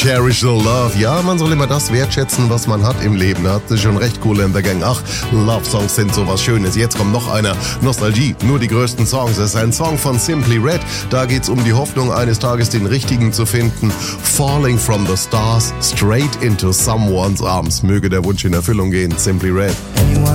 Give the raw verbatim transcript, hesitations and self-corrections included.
Cherish the Love. Ja, man soll immer das wertschätzen, was man hat im Leben. Da hat sie schon recht cool in der Gang. Ach, Love-Songs sind sowas Schönes. Jetzt kommt noch einer. Nostalgie, nur die größten Songs. Es ist ein Song von Simply Red. Da geht's um die Hoffnung, eines Tages den richtigen zu finden. Falling from the stars, straight into someone's arms. Möge der Wunsch in Erfüllung gehen. Simply Red.